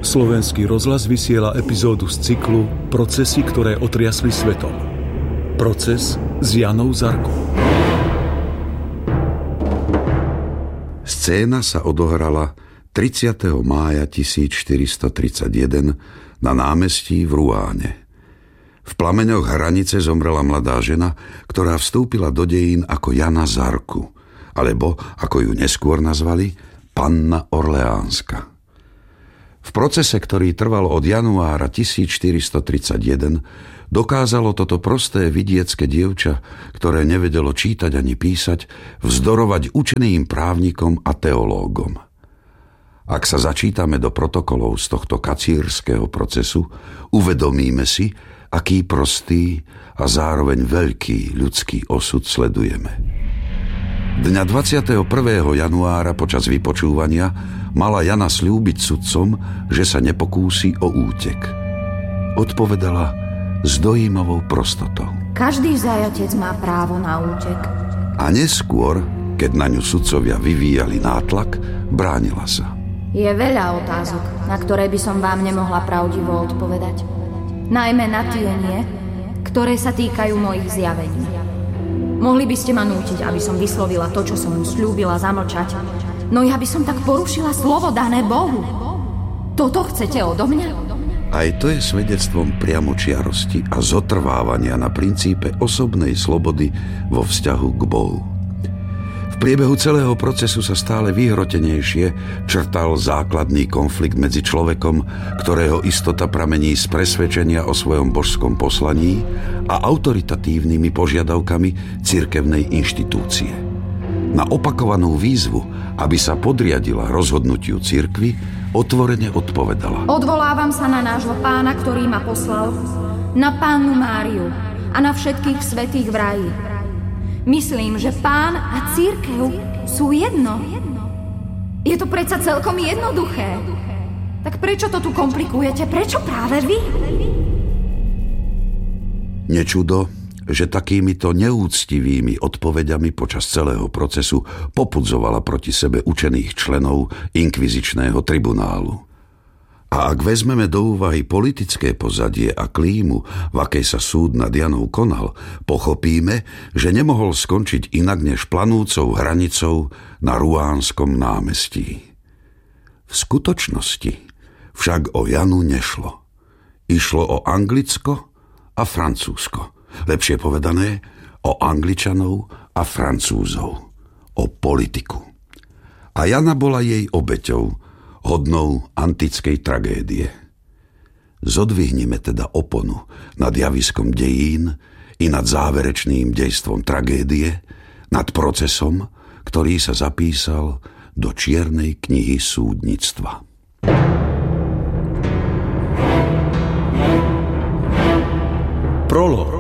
Slovenský rozhlas vysiela epizódu z cyklu Procesy, ktoré otriasli svetom. Proces s Janou Zarkou. Scéna sa odohrala 30. mája 1431 na námestí v Ruáne. V plameňoch hranice zomrela mladá žena, ktorá vstúpila do dejín ako Jana Zarku, alebo, ako ju neskôr nazvali, Panna Orleánska. V procese, ktorý trval od januára 1431, dokázalo toto prosté vidiecké dievča, ktoré nevedelo čítať ani písať, vzdorovať učeným právnikom a teológom. Ak sa začítame do protokolov z tohto kacírskeho procesu, uvedomíme si, aký prostý a zároveň veľký ľudský osud sledujeme. Dňa 21. januára počas vypočúvania mala Jana sľúbiť sudcom, že sa nepokúsi o útek. Odpovedala s dojímavou prostotou. Každý zajatec má právo na útek. A neskôr, keď na ňu sudcovia vyvíjali nátlak, bránila sa. Je veľa otázok, na ktoré by som vám nemohla pravdivo odpovedať. Najmä na tie nie, ktoré sa týkajú mojich zjavení. Mohli by ste ma nútiť, aby som vyslovila to, čo som mu sľúbila zamlčať. No ja by som tak porušila slovo dané Bohu. Toto chcete odo mňa? Aj to je svedectvom priamočiarosti a zotrvávania na princípe osobnej slobody vo vzťahu k Bohu. V priebehu celého procesu sa stále vyhrotenejšie črtal základný konflikt medzi človekom, ktorého istota pramení z presvedčenia o svojom božskom poslaní, a autoritatívnymi požiadavkami cirkevnej inštitúcie. Na opakovanú výzvu, aby sa podriadila rozhodnutiu cirkvi, otvorene odpovedala. Odvolávam sa na nášho Pána, ktorý ma poslal, na Pannu Máriu a na všetkých svätých v raji. Myslím, že Pán a cirkev sú jedno. Je to predsa celkom jednoduché. Tak prečo to tu komplikujete? Prečo práve vy? Nečudo, že takýmito neúctivými odpoveďami počas celého procesu popudzovala proti sebe učených členov inkvizičného tribunálu. A ak vezmeme do úvahy politické pozadie a klímu, v akej sa súd nad Janou konal, pochopíme, že nemohol skončiť inak než planúcou hranicou na Ruánskom námestí. V skutočnosti však o Janu nešlo. Išlo o Anglicko a Francúzsko. Lepšie povedané, o Angličanov a Francúzov. O politiku. A Jana bola jej obeťou, hodnou antickej tragédie. Zodvihnime teda oponu nad javiskom dejín i nad záverečným dejstvom tragédie, nad procesom, ktorý sa zapísal do čiernej knihy súdnictva. Prolog.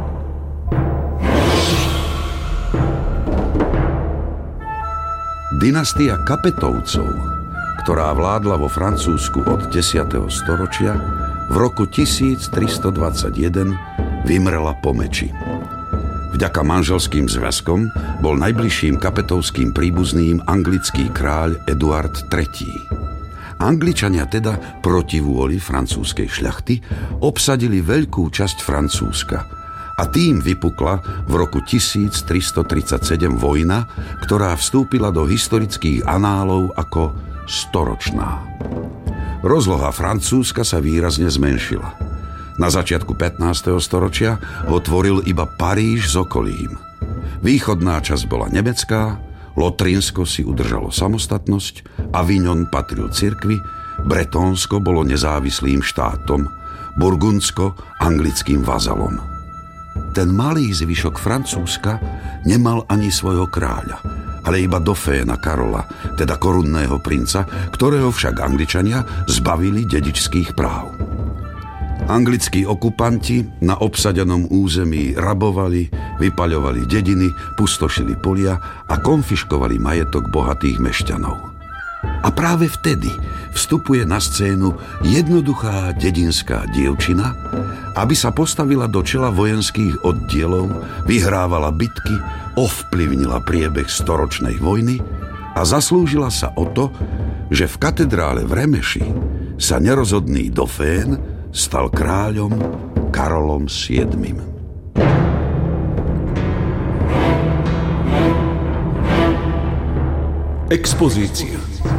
Dynastia Kapetovcov, ktorá vládla vo Francúzsku od 10. storočia, v roku 1321 vymrela po meči. Vďaka manželským zväzkom bol najbližším kapetovským príbuzným anglický kráľ Eduard III. Angličania teda proti vôli francúzskej šľachty obsadili veľkú časť Francúzska a tým vypukla v roku 1337 vojna, ktorá vstúpila do historických análov ako storočná. Rozloha Francúzska sa výrazne zmenšila. Na začiatku 15. storočia ho tvoril iba Paríž s okolím. Východná časť bola nemecká, Lotrinsko si udržalo samostatnosť, Avignon patril cirkvi, Bretónsko bolo nezávislým štátom, Burgundsko anglickým vazalom. Ten malý zvyšok Francúzska nemal ani svojho kráľa, ale iba doféna Karola, teda korunného princa, ktorého však Angličania zbavili dedičských práv. Anglickí okupanti na obsadenom území rabovali, vypaľovali dediny, pustošili polia a konfiškovali majetok bohatých mešťanov. A práve vtedy vstupuje na scénu jednoduchá dedinská dievčina, aby sa postavila do čela vojenských oddielov, vyhrávala bitky, ovplyvnila priebeh storočnej vojny a zaslúžila sa o to, že v katedrále v Remeši sa nerozhodný dofén stal kráľom Karolom VII. Expozícia.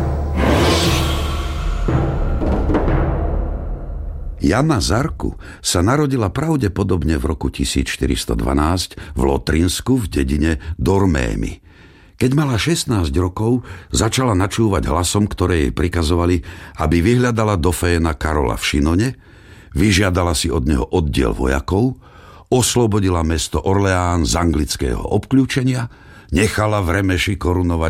Jana Zarku sa narodila pravdepodobne v roku 1412 v Lotrinsku v dedine Dormémy. Keď mala 16 rokov, začala načúvať hlasom, ktoré jej prikazovali, aby vyhľadala doféna Karola v Šinone, vyžiadala si od neho oddiel vojakov, oslobodila mesto Orleán z anglického obkľúčenia, nechala v Remeši korunovať